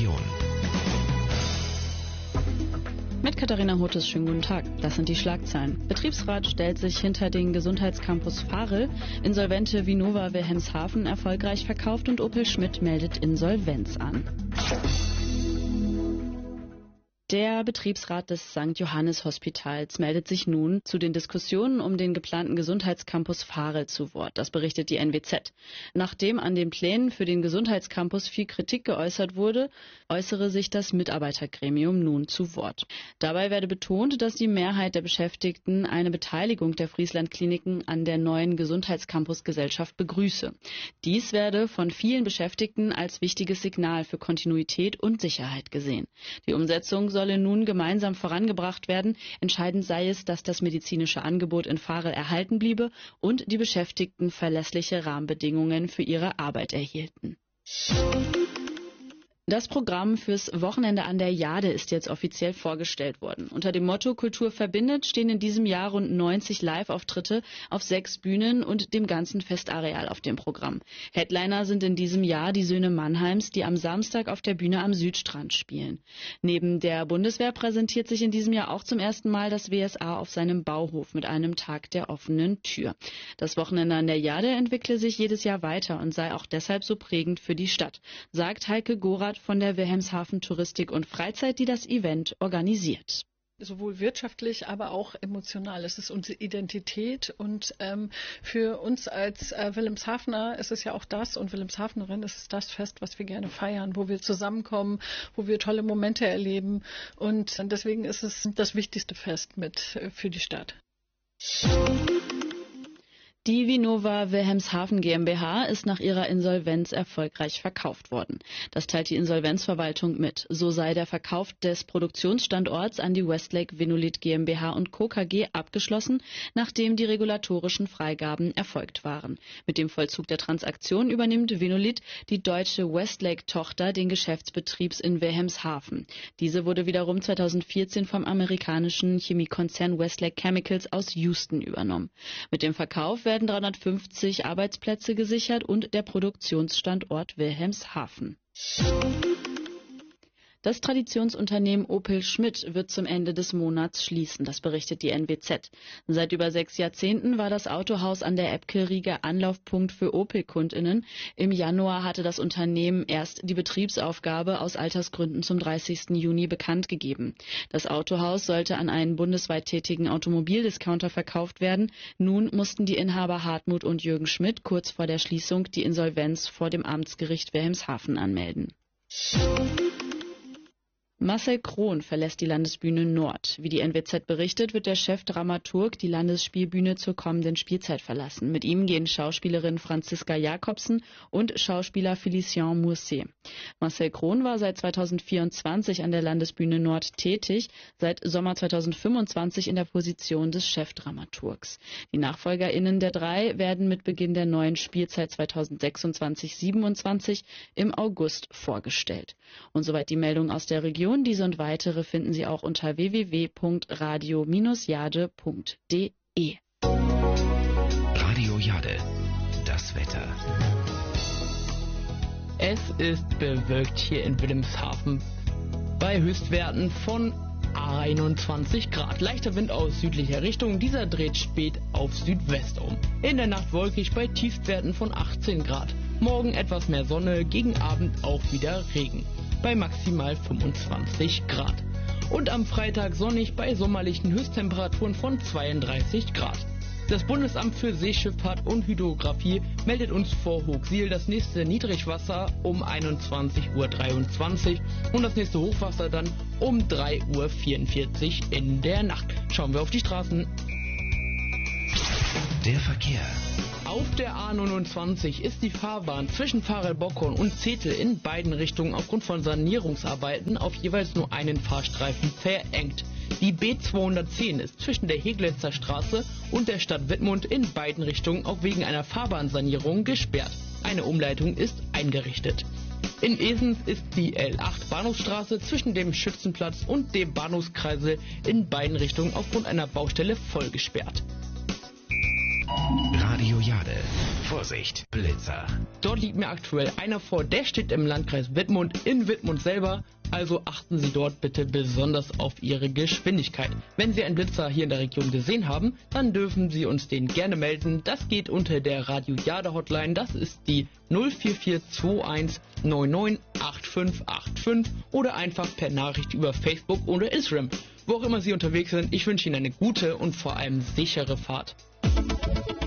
Region. Mit Katharina Hotes, schönen guten Tag. Das sind die Schlagzeilen. Betriebsrat stellt sich hinter den Gesundheitscampus Farel. Insolvente Vinova Wilhelmshaven erfolgreich verkauft und Opel Schmidt meldet Insolvenz an. Der Betriebsrat des St. Johannes Hospitals meldet sich nun zu den Diskussionen um den geplanten Gesundheitscampus Farel zu Wort. Das berichtet die NWZ. Nachdem an den Plänen für den Gesundheitscampus viel Kritik geäußert wurde, äußere sich das Mitarbeitergremium nun zu Wort. Dabei werde betont, dass die Mehrheit der Beschäftigten eine Beteiligung der Friesland-Kliniken an der neuen Gesundheitscampus-Gesellschaft begrüße. Dies werde von vielen Beschäftigten als wichtiges Signal für Kontinuität und Sicherheit gesehen. Die Umsetzung solle nun gemeinsam vorangebracht werden. Entscheidend sei es, dass das medizinische Angebot in Farel erhalten bliebe und die Beschäftigten verlässliche Rahmenbedingungen für ihre Arbeit erhielten. Das Programm fürs Wochenende an der Jade ist jetzt offiziell vorgestellt worden. Unter dem Motto Kultur verbindet stehen in diesem Jahr rund 90 Live-Auftritte auf 6 Bühnen und dem ganzen Festareal auf dem Programm. Headliner sind in diesem Jahr die Söhne Mannheims, die am Samstag auf der Bühne am Südstrand spielen. Neben der Bundeswehr präsentiert sich in diesem Jahr auch zum ersten Mal das WSA auf seinem Bauhof mit einem Tag der offenen Tür. Das Wochenende an der Jade entwickle sich jedes Jahr weiter und sei auch deshalb so prägend für die Stadt, sagt Heike Gorath von der Wilhelmshaven Touristik und Freizeit, die das Event organisiert. Sowohl wirtschaftlich, aber auch emotional. Es ist unsere Identität und für uns als Wilhelmshavener ist es ja auch das und Wilhelmshavenerin ist es das Fest, was wir gerne feiern, wo wir zusammenkommen, wo wir tolle Momente erleben und deswegen ist es das wichtigste Fest für die Stadt. Die Vinova Wilhelmshaven GmbH ist nach ihrer Insolvenz erfolgreich verkauft worden. Das teilt die Insolvenzverwaltung mit. So sei der Verkauf des Produktionsstandorts an die Westlake Vinolith GmbH und Co. KG abgeschlossen, nachdem die regulatorischen Freigaben erfolgt waren. Mit dem Vollzug der Transaktion übernimmt Vinolith, die deutsche Westlake-Tochter, den Geschäftsbetrieb in Wilhelmshaven. Diese wurde wiederum 2014 vom amerikanischen Chemiekonzern Westlake Chemicals aus Houston übernommen. Mit dem Verkauf werden 350 Arbeitsplätze gesichert und der Produktionsstandort Wilhelmshaven. Das Traditionsunternehmen Opel Schmidt wird zum Ende des Monats schließen, das berichtet die NWZ. Seit über 6 Jahrzehnten war das Autohaus an der Eppke-Rieger Anlaufpunkt für Opel-KundInnen. Im Januar hatte das Unternehmen erst die Betriebsaufgabe aus Altersgründen zum 30. Juni bekannt gegeben. Das Autohaus sollte an einen bundesweit tätigen Automobildiscounter verkauft werden. Nun mussten die Inhaber Hartmut und Jürgen Schmidt kurz vor der Schließung die Insolvenz vor dem Amtsgericht Wilhelmshaven anmelden. Marcel Krohn verlässt die Landesbühne Nord. Wie die NWZ berichtet, wird der Chefdramaturg die Landesspielbühne zur kommenden Spielzeit verlassen. Mit ihm gehen Schauspielerin Franziska Jakobsen und Schauspieler Félicien Mousset. Marcel Krohn war seit 2024 an der Landesbühne Nord tätig, seit Sommer 2025 in der Position des Chefdramaturgs. Die NachfolgerInnen der 3 werden mit Beginn der neuen Spielzeit 2026/27 im August vorgestellt. Und soweit die Meldung aus der Region. Diese und weitere finden Sie auch unter www.radio-jade.de. Radio Jade, das Wetter. Es ist bewölkt hier in Wilhelmshaven bei Höchstwerten von 21 Grad. Leichter Wind aus südlicher Richtung, dieser dreht spät auf Südwest um. In der Nacht wolkig bei Tiefstwerten von 18 Grad. Morgen etwas mehr Sonne, gegen Abend auch wieder Regen bei maximal 25 Grad. Und am Freitag sonnig bei sommerlichen Höchsttemperaturen von 32 Grad. Das Bundesamt für Seeschifffahrt und Hydrographie meldet uns vor Hochsiel das nächste Niedrigwasser um 21:23 Uhr und das nächste Hochwasser dann um 3:44 Uhr in der Nacht. Schauen wir auf die Straßen. Der Verkehr. Auf der A29 ist die Fahrbahn zwischen Farel-Bockhorn und Zetel in beiden Richtungen aufgrund von Sanierungsarbeiten auf jeweils nur einen Fahrstreifen verengt. Die B210 ist zwischen der Heglitzer Straße und der Stadt Wittmund in beiden Richtungen auch wegen einer Fahrbahnsanierung gesperrt. Eine Umleitung ist eingerichtet. In Esens ist die L8 Bahnhofsstraße zwischen dem Schützenplatz und dem Bahnhofskreisel in beiden Richtungen aufgrund einer Baustelle voll gesperrt. Radio Jade. Vorsicht, Blitzer. Dort liegt mir aktuell einer vor, der steht im Landkreis Wittmund, in Wittmund selber. Also achten Sie dort bitte besonders auf Ihre Geschwindigkeit. Wenn Sie einen Blitzer hier in der Region gesehen haben, dann dürfen Sie uns den gerne melden. Das geht unter der Radio Jade Hotline. Das ist die 04421 99 8585 oder einfach per Nachricht über Facebook oder Instagram. Wo auch immer Sie unterwegs sind, ich wünsche Ihnen eine gute und vor allem sichere Fahrt.